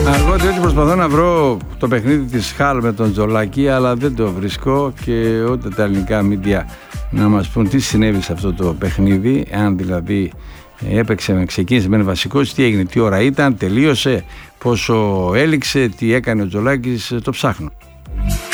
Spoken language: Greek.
Αργότερα έτσι προσπαθώ να βρω το παιχνίδι της Χαλ με τον Τζολάκη, αλλά δεν το βρίσκω και ούτε τα ελληνικά μίντια να μας πούν τι συνέβη σε αυτό το παιχνίδι, αν δηλαδή ξεκίνησε με ένα βασικός, τι έγινε, τι ώρα ήταν, τελείωσε, πόσο έληξε, τι έκανε ο Τζολάκης, το ψάχνω.